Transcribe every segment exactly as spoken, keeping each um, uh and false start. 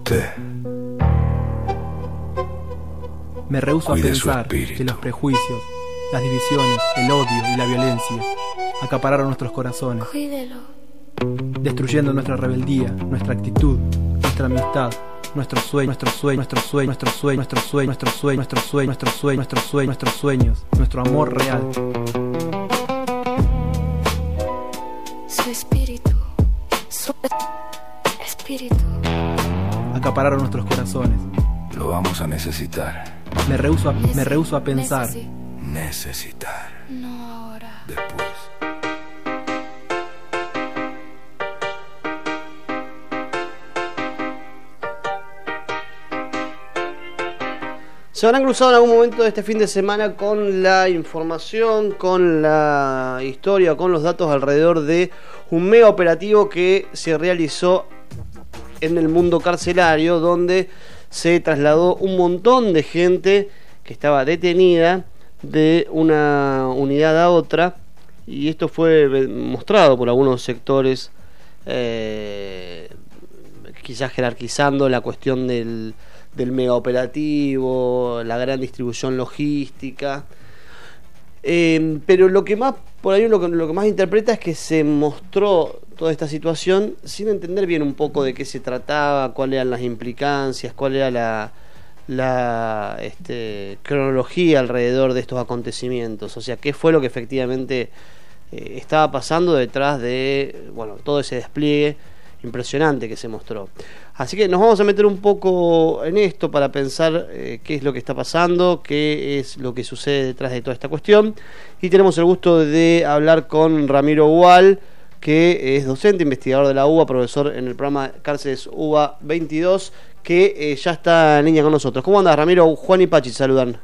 usted. Me rehúso a Cuide su pensar espíritu. que los prejuicios, las divisiones, el odio y la violencia acapararon nuestros corazones, Cuídelo. destruyendo nuestra rebeldía, nuestra actitud, nuestra amistad, nuestros sueños, nuestros sueños, nuestros sueños, nuestros sueños, nuestros sueños, nuestros sueños, nuestros sueños, nuestros sueños, nuestros sueños, nuestros sueños, nuestro amor real. Su espíritu. Su espíritu. Acapararon nuestros corazones. Lo vamos a necesitar. Me rehúso a, me rehúso a pensar. Necesi- Necesitar. No ahora. Después. Se habrán cruzado en algún momento de este fin de semana con la información, con la historia, con los datos alrededor de un mega operativo que se realizó en el mundo carcelario, donde se trasladó un montón de gente que estaba detenida de una unidad a otra, y esto fue mostrado por algunos sectores, eh, quizás jerarquizando la cuestión del del mega operativo, la gran distribución logística, eh, pero lo que más, por ahí lo que, lo que más interpreta es que se mostró toda esta situación sin entender bien un poco de qué se trataba, cuáles eran las implicancias, cuál era la, la este, cronología alrededor de estos acontecimientos, o sea, qué fue lo que efectivamente eh, estaba pasando detrás de, bueno, todo ese despliegue impresionante que se mostró. Así que nos vamos a meter un poco en esto para pensar eh, qué es lo que está pasando, qué es lo que sucede detrás de toda esta cuestión. Y tenemos el gusto de hablar con Ramiro Gual, que es docente, investigador de la U B A, profesor en el programa Cárceles U B A veintidós, que eh, ya está en línea con nosotros. ¿Cómo andas, Ramiro? Juan y Pachi saludan.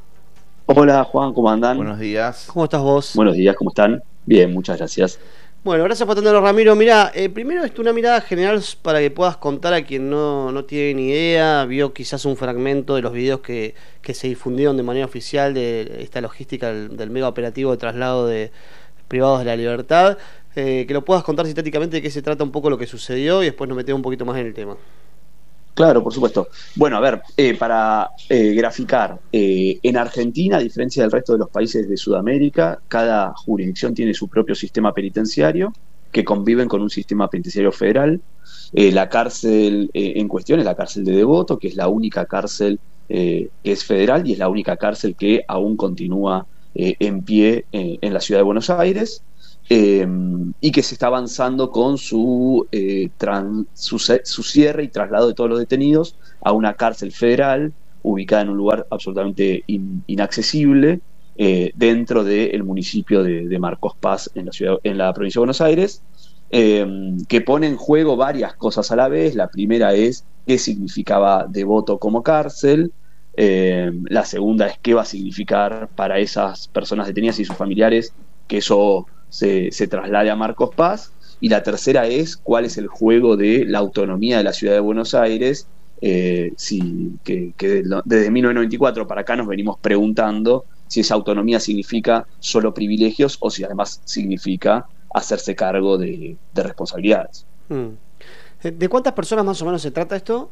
Hola Juan, ¿cómo andan? Buenos días. ¿Cómo estás vos? Buenos días, ¿cómo están? Bien, muchas gracias. Bueno, gracias por atendernos, Ramiro. Mira, eh, primero esto, una mirada general para que puedas contar a quien no, no tiene ni idea, vio quizás un fragmento de los videos que, que se difundieron de manera oficial de esta logística del, del mega operativo de traslado de privados de la libertad, eh, que lo puedas contar sintéticamente de qué se trata un poco lo que sucedió y después nos metemos un poquito más en el tema. Claro, por supuesto. Bueno, a ver, eh, para eh, graficar, eh, en Argentina, a diferencia del resto de los países de Sudamérica, cada jurisdicción tiene su propio sistema penitenciario, que conviven con un sistema penitenciario federal. Eh, la cárcel eh, en cuestión es la cárcel de Devoto, que es la única cárcel eh, que es federal y es la única cárcel que aún continúa eh, en pie eh, en la ciudad de Buenos Aires. Eh, y que se está avanzando con su, eh, tran, su, su cierre y traslado de todos los detenidos a una cárcel federal ubicada en un lugar absolutamente in, inaccesible eh, dentro del municipio de, de Marcos Paz en la, ciudad, en la provincia de Buenos Aires, eh, que pone en juego varias cosas a la vez. La primera es qué significaba Devoto como cárcel. Eh, la segunda es qué va a significar para esas personas detenidas y sus familiares que eso Se, se traslade a Marcos Paz, y la tercera es cuál es el juego de la autonomía de la ciudad de Buenos Aires, eh, si, que, que desde mil novecientos noventa y cuatro para acá nos venimos preguntando si esa autonomía significa solo privilegios o si además significa hacerse cargo de, de responsabilidades. Hmm. ¿De cuántas personas más o menos se trata esto?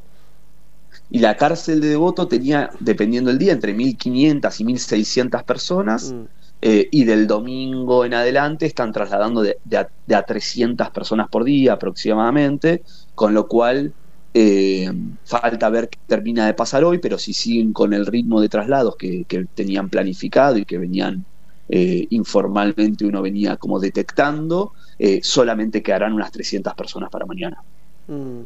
Y la cárcel de Devoto tenía, dependiendo del día, entre mil quinientas y mil seiscientas personas. Hmm. Eh, y del domingo en adelante están trasladando de, de, a, de a trescientas personas por día aproximadamente, con lo cual eh, falta ver qué termina de pasar hoy, pero si siguen con el ritmo de traslados que, que tenían planificado y que venían eh, informalmente, uno venía como detectando, eh, solamente quedarán unas trescientas personas para mañana. Mm.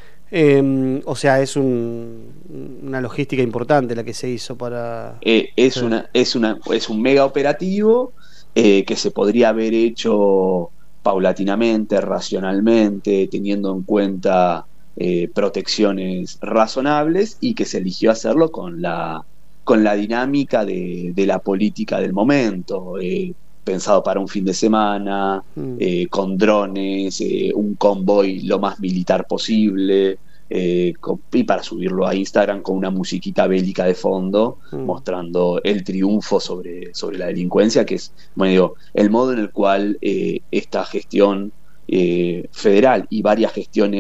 Eh, o sea, es un, una logística importante la que se hizo para... Eh, es, una, es, una, es un mega operativo eh, que se podría haber hecho paulatinamente, racionalmente, teniendo en cuenta eh, protecciones razonables, y que se eligió hacerlo con la, con la dinámica de, de la política del momento, eh, pensado para un fin de semana, mm. eh, con drones, eh, un convoy lo más militar posible, eh, con, y para subirlo a Instagram con una musiquita bélica de fondo, mm. mostrando el triunfo sobre, sobre la delincuencia, que es, bueno, digo, el modo en el cual eh, esta gestión eh, federal y varias gestiones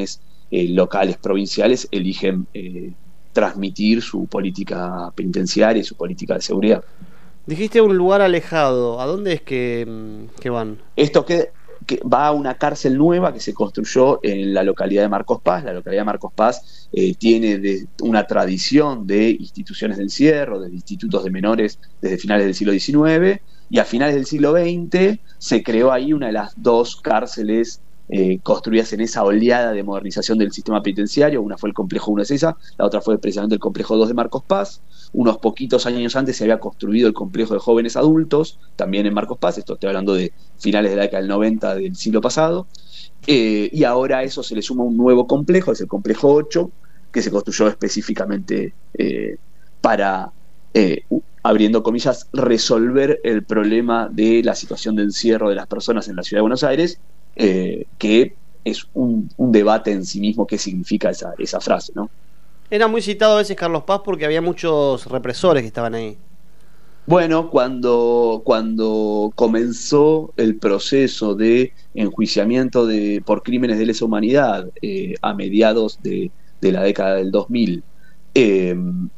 eh, locales, provinciales, eligen eh, transmitir su política penitenciaria y su política de seguridad. Dijiste un lugar alejado. ¿A dónde es que, que van? Esto que, que va a una cárcel nueva que se construyó en la localidad de Marcos Paz. La localidad de Marcos Paz eh, tiene de, una tradición de instituciones de encierro, de institutos de menores desde finales del siglo diecinueve, y a finales del siglo veinte se creó ahí una de las dos cárceles eh, construidas en esa oleada de modernización del sistema penitenciario. Una fue el complejo uno de Cesa, la otra fue precisamente el complejo dos de Marcos Paz. Unos poquitos años antes se había construido el complejo de jóvenes adultos, también en Marcos Paz. Esto estoy hablando de finales de la década del noventa del siglo pasado. Eh, y ahora a eso se le suma un nuevo complejo, es el complejo ocho, que se construyó específicamente eh, para, eh, abriendo comillas, resolver el problema de la situación de encierro de las personas en la ciudad de Buenos Aires, eh, que es un, un debate en sí mismo qué significa esa, esa frase, ¿no? Era muy citado a veces Carlos Paz porque había muchos represores que estaban ahí. Bueno, cuando, cuando comenzó el proceso de enjuiciamiento de, por crímenes de lesa humanidad eh, a mediados de, de la década del dos mil, eh,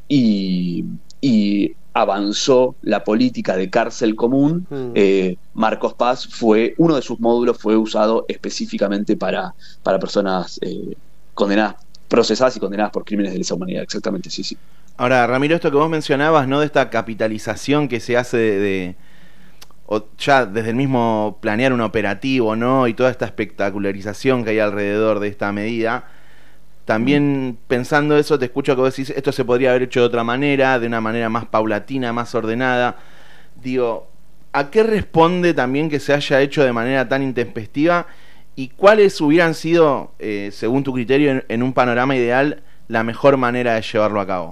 y, y avanzó la política de cárcel común, mm. eh, Marcos Paz fue, uno de sus módulos fue usado específicamente para, para personas eh, condenadas, procesadas y condenadas por crímenes de lesa humanidad. Exactamente, sí, sí. Ahora, Ramiro, esto que vos mencionabas, ¿no? De esta capitalización que se hace de, de o ya desde el mismo planear un operativo, ¿no? Y toda esta espectacularización que hay alrededor de esta medida. También mm. pensando eso, te escucho que vos decís, esto se podría haber hecho de otra manera, de una manera más paulatina, más ordenada. Digo, ¿a qué responde también que se haya hecho de manera tan intempestiva? ¿Y cuáles hubieran sido, eh, según tu criterio, en, en un panorama ideal, la mejor manera de llevarlo a cabo?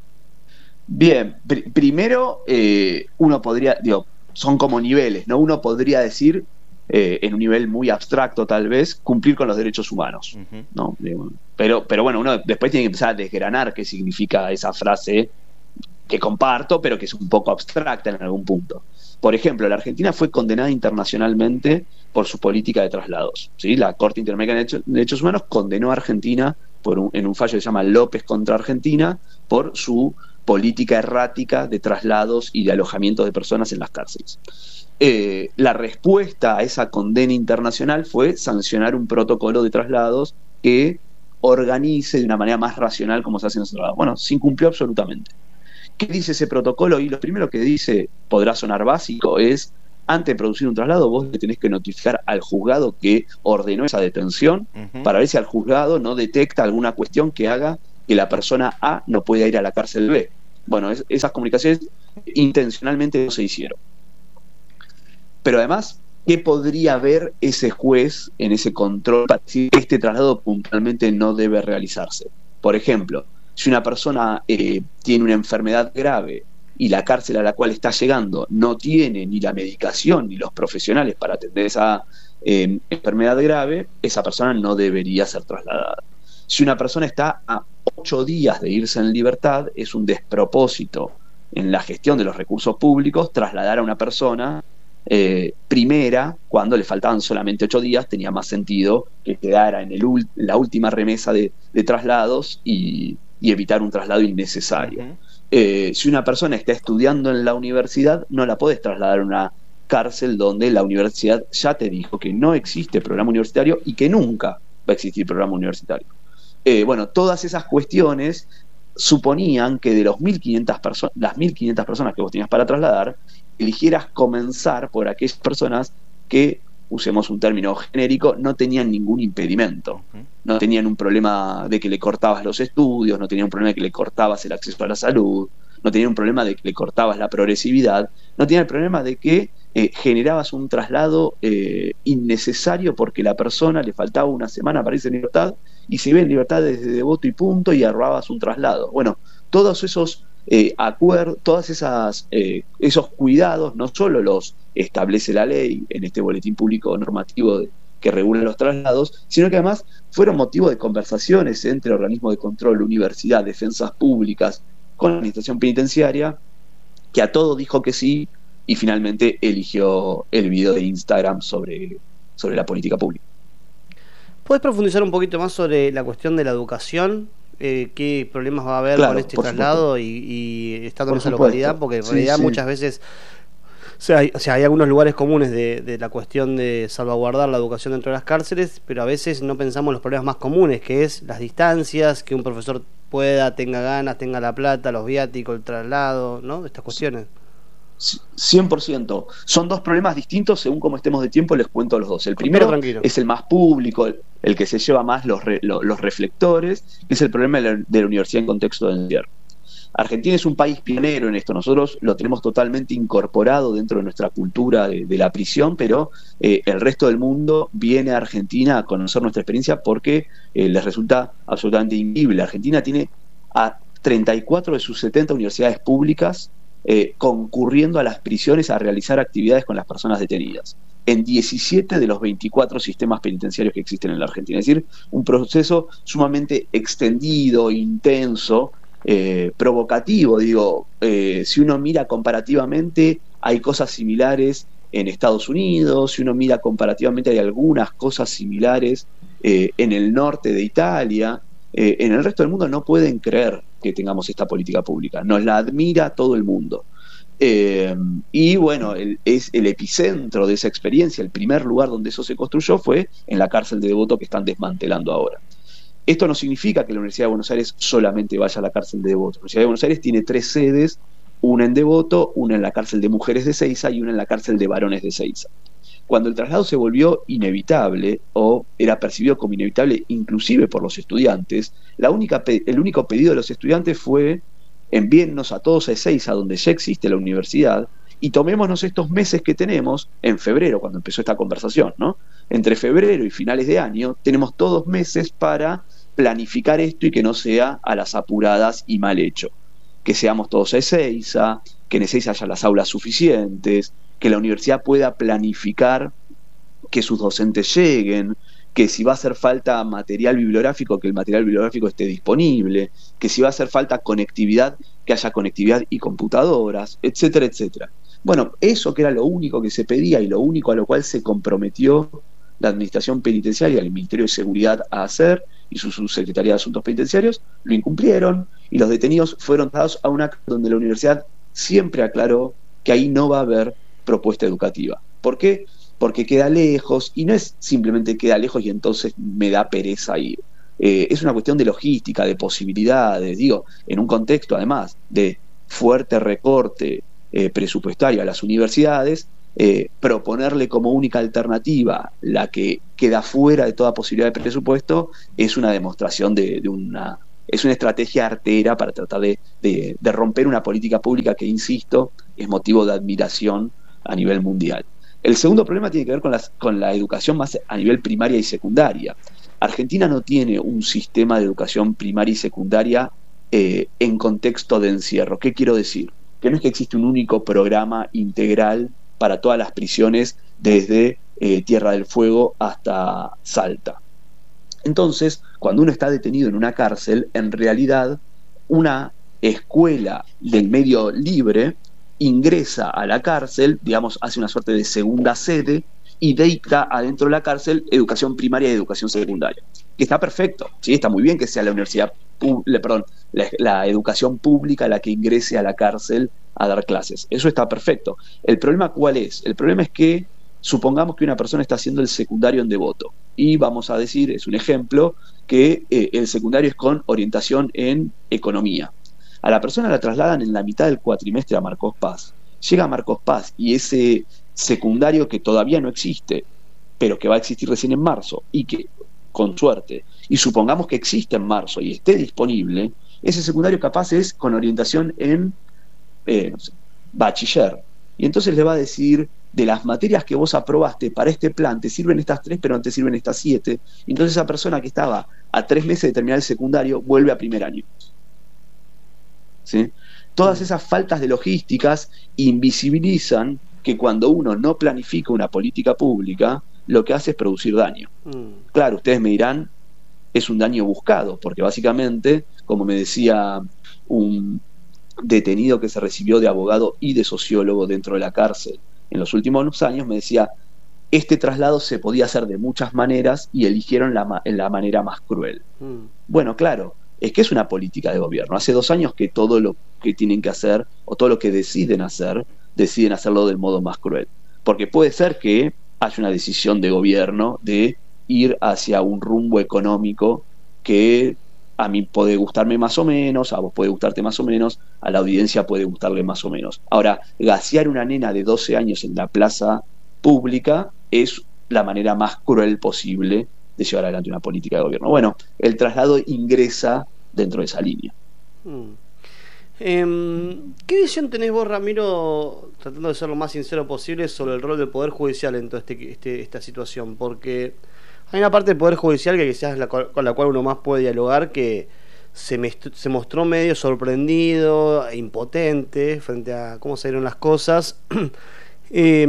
Bien, pr- primero eh, uno podría, digo, son como niveles, ¿no? Uno podría decir, eh, en un nivel muy abstracto tal vez, cumplir con los derechos humanos, uh-huh. ¿no? Digo, pero, pero bueno, uno después tiene que empezar a desgranar qué significa esa frase que comparto, pero que es un poco abstracta en algún punto. Por ejemplo, la Argentina fue condenada internacionalmente por su política de traslados, ¿sí? La Corte Interamericana de Derechos Humanos condenó a Argentina por un, en un fallo que se llama López contra Argentina por su política errática de traslados y de alojamiento de personas en las cárceles. Eh, la respuesta a esa condena internacional fue sancionar un protocolo de traslados que organice de una manera más racional cómo se hacen los traslados. Bueno, se incumplió absolutamente. ¿Qué dice ese protocolo? Y lo primero que dice, podrá sonar básico, es: antes de producir un traslado, vos le tenés que notificar al juzgado que ordenó esa detención, uh-huh. para ver si al juzgado no detecta alguna cuestión que haga que la persona A no pueda ir a la cárcel B. Bueno, es, esas comunicaciones intencionalmente no se hicieron. Pero además, ¿qué podría ver ese juez en ese control para decir que este traslado puntualmente no debe realizarse? Por ejemplo, si una persona eh, tiene una enfermedad grave y la cárcel a la cual está llegando no tiene ni la medicación ni los profesionales para atender esa eh, enfermedad grave, esa persona no debería ser trasladada. Si una persona está a ocho días de irse en libertad, es un despropósito en la gestión de los recursos públicos trasladar a una persona eh, primera cuando le faltaban solamente ocho días. Tenía más sentido que quedara en, el, en la última remesa de, de traslados y, y evitar un traslado innecesario. Uh-huh. Eh, si una persona está estudiando en la universidad, no la podés trasladar a una cárcel donde la universidad ya te dijo que no existe programa universitario y que nunca va a existir programa universitario. Eh, bueno, todas esas cuestiones suponían que de los mil quinientas perso- las mil quinientas personas que vos tenías para trasladar, eligieras comenzar por aquellas personas que, usemos un término genérico, no tenían ningún impedimento. No tenían un problema de que le cortabas los estudios, no tenían un problema de que le cortabas el acceso a la salud, no tenían un problema de que le cortabas la progresividad, no tenían el problema de que eh, generabas un traslado eh, innecesario porque la persona le faltaba una semana para irse en libertad y se iba en libertad desde devoto y punto y armabas un traslado. Bueno, todos esos eh, acuerdos, todas esas eh, esos cuidados no solo los establece la ley en este boletín público normativo de, que regula los traslados, sino que además fueron motivo de conversaciones entre organismos de control, universidad, defensas públicas, con la administración penitenciaria, que a todo dijo que sí y finalmente eligió el video de Instagram sobre, sobre la política pública. ¿Podés profundizar un poquito más sobre la cuestión de la educación? Eh, ¿Qué problemas va a haber Claro, con este por traslado y, y estando Por en esa supuesto. localidad? Porque en Sí, realidad sí. muchas veces... O sea, hay, o sea, hay algunos lugares comunes de, de la cuestión de salvaguardar la educación dentro de las cárceles, pero a veces no pensamos en los problemas más comunes, que es las distancias, que un profesor pueda, tenga ganas, tenga la plata, los viáticos, el traslado, ¿no? Estas cuestiones. cien por ciento. Son dos problemas distintos, según como estemos de tiempo les cuento los dos. El primero tranquilo. es el más público, el, el que se lleva más los, re, lo, los reflectores, que es el problema de la, de la universidad en contexto de encierro. Argentina es un país pionero en esto, nosotros lo tenemos totalmente incorporado dentro de nuestra cultura de, de la prisión, pero eh, el resto del mundo viene a Argentina a conocer nuestra experiencia porque eh, les resulta absolutamente increíble. Argentina tiene a treinta y cuatro de sus setenta universidades públicas eh, concurriendo a las prisiones a realizar actividades con las personas detenidas, en diecisiete de los veinticuatro sistemas penitenciarios que existen en la Argentina. Es decir, un proceso sumamente extendido, intenso, Eh, provocativo, digo, eh, si uno mira comparativamente, hay cosas similares en Estados Unidos, si uno mira comparativamente, hay algunas cosas similares eh, en el norte de Italia, eh, en el resto del mundo no pueden creer que tengamos esta política pública, nos la admira todo el mundo. Eh, y bueno, el, es el epicentro de esa experiencia, el primer lugar donde eso se construyó fue en la cárcel de Devoto que están desmantelando ahora. Esto no significa que la Universidad de Buenos Aires solamente vaya a la cárcel de Devoto. La Universidad de Buenos Aires tiene tres sedes, una en Devoto, una en la cárcel de mujeres de Seiza y una en la cárcel de varones de Seiza. Cuando el traslado se volvió inevitable, o era percibido como inevitable inclusive por los estudiantes, la única, el único pedido de los estudiantes fue: envíennos a todos a Ezeiza, donde ya existe la universidad, y tomémonos estos meses que tenemos, en febrero, cuando empezó esta conversación, ¿no? Entre febrero y finales de año, tenemos todos meses para planificar esto y que no sea a las apuradas y mal hecho. Que seamos todos a Ezeiza, que en Ezeiza haya las aulas suficientes, que la universidad pueda planificar que sus docentes lleguen, que si va a hacer falta material bibliográfico, que el material bibliográfico esté disponible, que si va a hacer falta conectividad, que haya conectividad y computadoras, etcétera, etcétera. Bueno, eso que era lo único que se pedía y lo único a lo cual se comprometió la Administración Penitenciaria, el Ministerio de Seguridad a hacer, y su Subsecretaría de Asuntos Penitenciarios, lo incumplieron, y los detenidos fueron dados a una donde la universidad siempre aclaró que ahí no va a haber propuesta educativa. ¿Por qué? Porque queda lejos, y no es simplemente queda lejos y entonces me da pereza ir. Eh, es una cuestión de logística, de posibilidades, digo, en un contexto además de fuerte recorte eh, presupuestario a las universidades, eh, proponerle como única alternativa la que queda fuera de toda posibilidad de presupuesto es una demostración de, de una... es una estrategia artera para tratar de, de, de romper una política pública que, insisto, es motivo de admiración a nivel mundial. El segundo problema tiene que ver con, las, con la educación más a nivel primaria y secundaria. Argentina no tiene un sistema de educación primaria y secundaria eh, en contexto de encierro. ¿Qué quiero decir? Que no es que existe un único programa integral para todas las prisiones desde eh, Tierra del Fuego hasta Salta. Entonces, cuando uno está detenido en una cárcel, en realidad una escuela del medio libre ingresa a la cárcel, digamos, hace una suerte de segunda sede y dicta adentro de la cárcel educación primaria y educación secundaria. Que está perfecto, ¿sí? Está muy bien que sea la universidad, perdón, la, la educación pública la que ingrese a la cárcel a dar clases. Eso está perfecto. ¿El problema cuál es? El problema es que supongamos que una persona está haciendo el secundario en Devoto y vamos a decir, es un ejemplo, que eh, el secundario es con orientación en economía. A la persona la trasladan en la mitad del cuatrimestre a Marcos Paz. Llega a Marcos Paz y ese secundario que todavía no existe, pero que va a existir recién en marzo y que, con suerte, y supongamos que existe en marzo y esté disponible, ese secundario capaz es con orientación en eh, no sé, bachiller. Y entonces le va a decir, de las materias que vos aprobaste para este plan, te sirven estas tres, pero no te sirven estas siete. Y entonces esa persona que estaba a tres meses de terminar el secundario vuelve a primer año. ¿Sí? Todas esas faltas de logísticas invisibilizan que cuando uno no planifica una política pública, lo que hace es producir daño. Mm. Claro, ustedes me dirán, es un daño buscado, porque básicamente, como me decía un detenido que se recibió de abogado y de sociólogo dentro de la cárcel en los últimos años, me decía, este traslado se podía hacer de muchas maneras y eligieron la, la manera más cruel. Mm. Bueno, claro, es que es una política de gobierno. Hace dos años que todo lo que tienen que hacer, o todo lo que deciden hacer, deciden hacerlo del modo más cruel. Porque puede ser que haya una decisión de gobierno de ir hacia un rumbo económico que a mí puede gustarme más o menos, a vos puede gustarte más o menos, a la audiencia puede gustarle más o menos. Ahora, gasear una nena de doce años en la plaza pública es la manera más cruel posible de llevar adelante una política de gobierno. Bueno, el traslado ingresa dentro de esa línea. Hmm. Eh, ¿Qué visión tenés vos, Ramiro, tratando de ser lo más sincero posible, sobre el rol del Poder Judicial en toda este, este, esta situación? Porque hay una parte del Poder Judicial que quizás es la cual, con la cual uno más puede dialogar, que se, me, se mostró medio sorprendido e impotente frente a cómo se dieron las cosas. eh,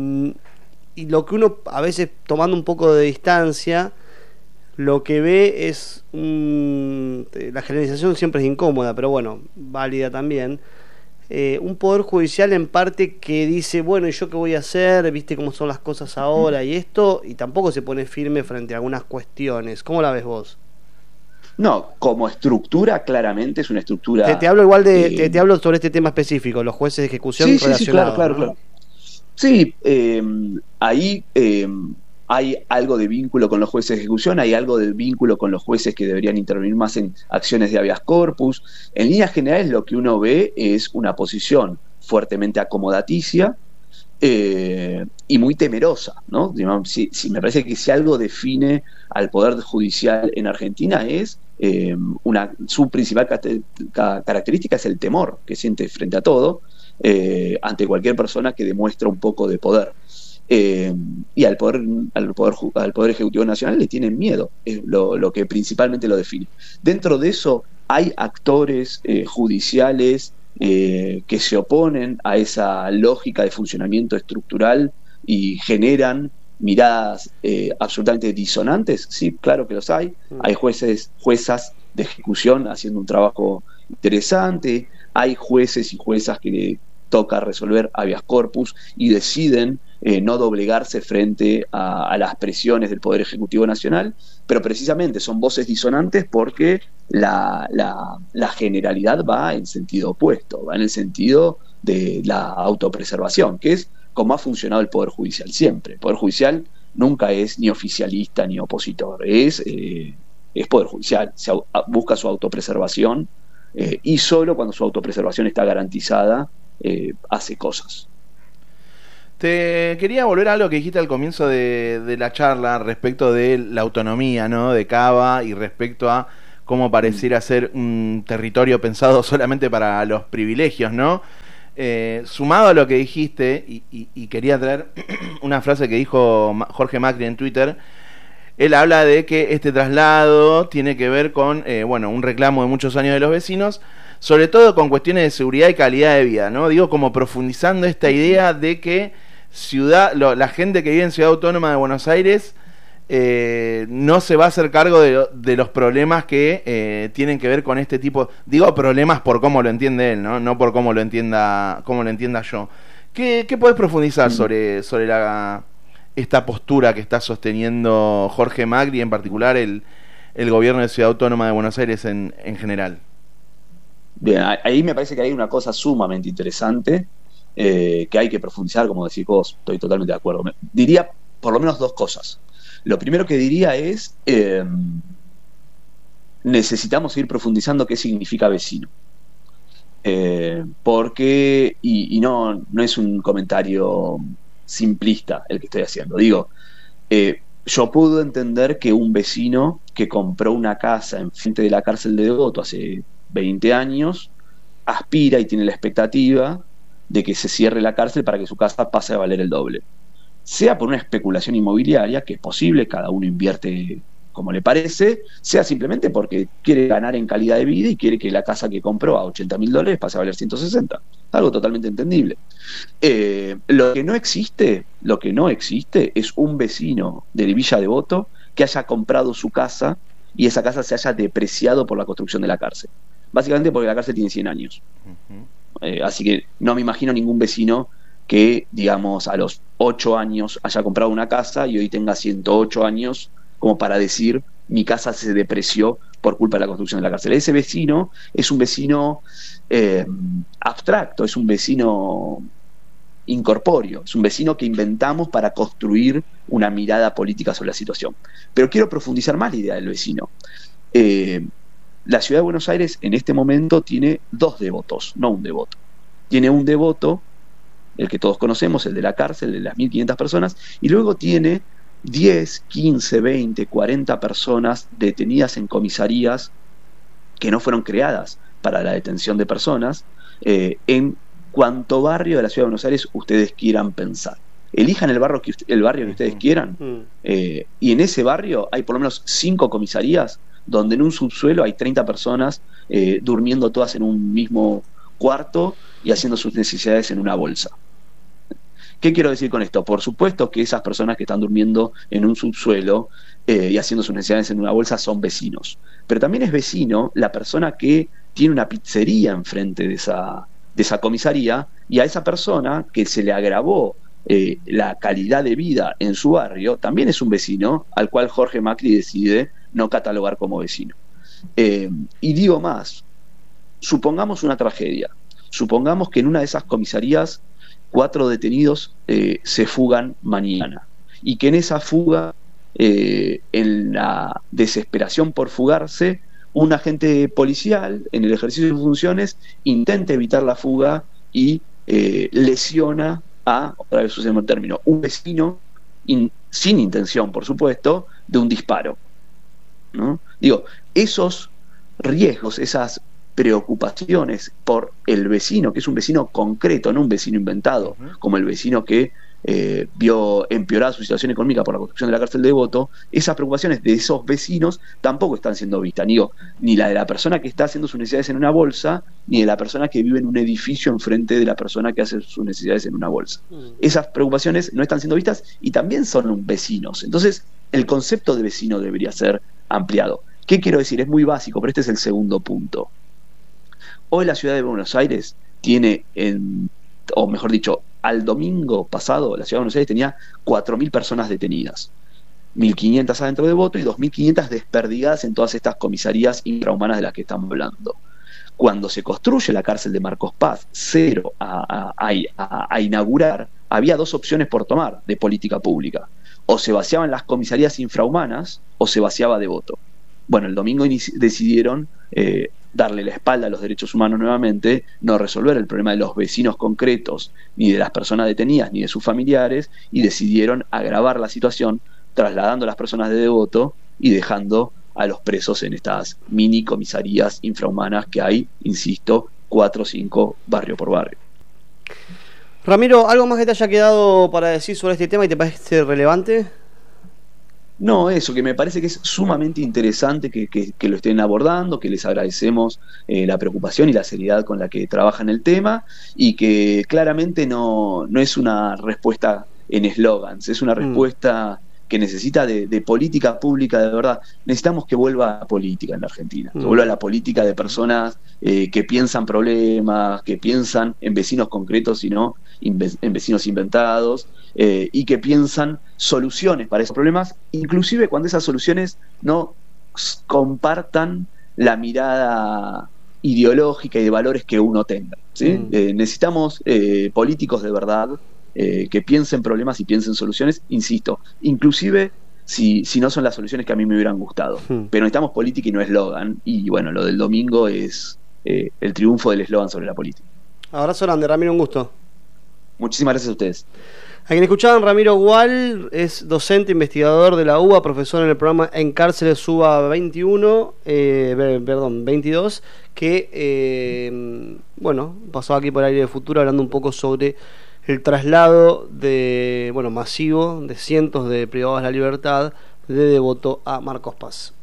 y lo que uno, a veces tomando un poco de distancia, lo que ve es um, la generalización siempre es incómoda, pero bueno, válida también. Eh, un poder judicial en parte que dice, bueno, ¿y yo qué voy a hacer? ¿Viste cómo son las cosas ahora y esto? Y tampoco se pone firme frente a algunas cuestiones. ¿Cómo la ves vos? No, como estructura, claramente es una estructura... Te, te hablo igual de, eh, te, te hablo sobre este tema específico, los jueces de ejecución sí, relacionados. Sí, sí, claro, claro, ¿no? claro. Sí, eh, ahí... Eh, hay algo de vínculo con los jueces de ejecución, hay algo de vínculo con los jueces que deberían intervenir más en acciones de habeas corpus. En líneas generales lo que uno ve es una posición fuertemente acomodaticia eh, y muy temerosa, ¿no? Si, si me parece que si algo define al Poder Judicial en Argentina es eh, una, su principal característica es el temor que siente frente a todo, eh, ante cualquier persona que demuestra un poco de poder. Eh, y al poder, al poder al Poder Ejecutivo Nacional le tienen miedo, es lo, lo que principalmente lo define. Dentro de eso hay actores eh, judiciales eh, que se oponen a esa lógica de funcionamiento estructural y generan miradas eh, absolutamente disonantes. Sí, claro que los hay. Hay jueces, juezas de ejecución haciendo un trabajo interesante, hay jueces y juezas que le toca resolver habeas corpus y deciden Eh, no doblegarse frente a, a las presiones del Poder Ejecutivo Nacional, pero precisamente son voces disonantes porque la, la, la generalidad va en sentido opuesto, va en el sentido de la autopreservación, que es como ha funcionado el Poder Judicial siempre. El Poder Judicial nunca es ni oficialista ni opositor, es, eh, es Poder Judicial, se au, busca su autopreservación eh, y solo cuando su autopreservación está garantizada eh, hace cosas. Te quería volver a algo que dijiste al comienzo de, de la charla respecto de la autonomía, ¿no?, de Cava y respecto a cómo pareciera ser un territorio pensado solamente para los privilegios, ¿no? Eh, sumado a lo que dijiste, y, y, y quería traer una frase que dijo Jorge Macri en Twitter. Él habla de que este traslado tiene que ver con, eh, bueno, un reclamo de muchos años de los vecinos, sobre todo con cuestiones de seguridad y calidad de vida, ¿no? Digo, como profundizando esta idea de que ciudad, lo, la gente que vive en Ciudad Autónoma de Buenos Aires eh, no se va a hacer cargo de, de los problemas que eh, tienen que ver con este tipo, digo problemas por cómo lo entiende él, no, no por cómo lo entienda, cómo lo entienda yo. ¿Qué, qué podés profundizar sobre, sobre la, esta postura que está sosteniendo Jorge Macri, en particular el, el gobierno de Ciudad Autónoma de Buenos Aires en, en general? Bien, ahí me parece que hay una cosa sumamente interesante Eh, que hay que profundizar, como decís vos, estoy totalmente de acuerdo. Diría por lo menos dos cosas. Lo primero que diría es, eh, necesitamos ir profundizando qué significa vecino. Eh, porque, y, y no, no es un comentario simplista el que estoy haciendo, digo, eh, yo puedo entender que un vecino que compró una casa enfrente de la cárcel de Devoto hace veinte años, aspira y tiene la expectativa de que se cierre la cárcel para que su casa pase a valer el doble. Sea por una especulación inmobiliaria, que es posible, cada uno invierte como le parece, sea simplemente porque quiere ganar en calidad de vida y quiere que la casa que compró a ochenta mil dólares pase a valer ciento sesenta. Algo totalmente entendible. Eh, lo que no existe, lo que no existe es un vecino de Villa Devoto que haya comprado su casa y esa casa se haya depreciado por la construcción de la cárcel. Básicamente porque la cárcel tiene cien años. Uh-huh. Eh, así que no me imagino ningún vecino que, digamos, a los ocho años haya comprado una casa y hoy tenga ciento ocho años como para decir mi casa se depreció por culpa de la construcción de la cárcel. Ese vecino es un vecino eh, abstracto, es un vecino incorpóreo, es un vecino que inventamos para construir una mirada política sobre la situación. Pero quiero profundizar más la idea del vecino. Eh, la ciudad de Buenos Aires en este momento tiene dos devotos, no un devoto. Tiene un devoto, el que todos conocemos, el de la cárcel, de las mil quinientas personas, y luego tiene diez, quince, veinte, cuarenta personas detenidas en comisarías que no fueron creadas para la detención de personas, eh, en cuanto barrio de la ciudad de Buenos Aires ustedes quieran pensar. Elijan el barrio que, el barrio que ustedes quieran, eh, y en ese barrio hay por lo menos cinco comisarías donde en un subsuelo hay treinta personas eh, durmiendo todas en un mismo cuarto y haciendo sus necesidades en una bolsa. ¿Qué quiero decir con esto? Por supuesto que esas personas que están durmiendo en un subsuelo eh, y haciendo sus necesidades en una bolsa son vecinos. Pero también es vecino la persona que tiene una pizzería enfrente de esa, de esa comisaría, y a esa persona que se le agravó eh, la calidad de vida en su barrio, también es un vecino al cual Jorge Macri decide no catalogar como vecino. Eh, y digo más, supongamos una tragedia, supongamos que en una de esas comisarías cuatro detenidos eh, se fugan mañana, y que en esa fuga, eh, en la desesperación por fugarse, un agente policial en el ejercicio de sus funciones intenta evitar la fuga y eh, lesiona a, otra vez usemos el término, un vecino in, sin intención, por supuesto, de un disparo, ¿no? Digo, esos riesgos, esas preocupaciones por el vecino, que es un vecino concreto, no un vecino inventado, como el vecino que eh, vio empeorar su situación económica por la construcción de la cárcel de Devoto, esas preocupaciones de esos vecinos tampoco están siendo vistas, digo, ni la de la persona que está haciendo sus necesidades en una bolsa, ni de la persona que vive en un edificio enfrente de la persona que hace sus necesidades en una bolsa. Esas preocupaciones no están siendo vistas y también son vecinos. Entonces, el concepto de vecino debería ser ampliado. ¿Qué quiero decir? Es muy básico, pero este es el segundo punto. Hoy la ciudad de Buenos Aires tiene, en, o mejor dicho, al domingo pasado la ciudad de Buenos Aires tenía cuatro mil personas detenidas, mil quinientas adentro de Devoto y dos mil quinientas desperdigadas en todas estas comisarías infrahumanas de las que estamos hablando. Cuando se construye la cárcel de Marcos Paz, cero a, a, a, a inaugurar, había dos opciones por tomar de política pública: o se vaciaban las comisarías infrahumanas o se vaciaba Devoto. Bueno, el domingo decidieron eh, darle la espalda a los derechos humanos nuevamente, no resolver el problema de los vecinos concretos, ni de las personas detenidas, ni de sus familiares, y decidieron agravar la situación, trasladando a las personas de Devoto y dejando a los presos en estas mini comisarías infrahumanas que hay, insisto, cuatro o cinco barrio por barrio. Ramiro, ¿algo más que te haya quedado para decir sobre este tema y te parece relevante? No, eso, que me parece que es sumamente interesante que, que, que lo estén abordando, que les agradecemos eh, la preocupación y la seriedad con la que trabajan el tema, y que claramente no, no es una respuesta en eslogans, es una respuesta mm. que necesita de, de política pública de verdad. Necesitamos que vuelva a la política en la Argentina, mm. que vuelva a la política de personas eh, que piensan problemas, que piensan en vecinos concretos y no en vecinos inventados, eh, y que piensan soluciones para esos problemas, inclusive cuando esas soluciones no compartan la mirada ideológica y de valores que uno tenga, ¿sí? Mm. Eh, necesitamos eh, políticos de verdad eh, que piensen problemas y piensen soluciones, insisto, inclusive si, si no son las soluciones que a mí me hubieran gustado, mm. pero necesitamos política y no eslogan, y bueno, lo del domingo es eh, el triunfo del eslogan sobre la política. Abrazo grande, Ramiro, un gusto. Muchísimas gracias a ustedes. A quien escuchaban, Ramiro Gual es docente, investigador de la U B A, profesor en el programa En Cárceles U B A veintiuno, eh, perdón, veintidós, que eh, bueno, pasó aquí por Aire de Futuro hablando un poco sobre el traslado de bueno masivo de cientos de privados de la libertad de Devoto a Marcos Paz.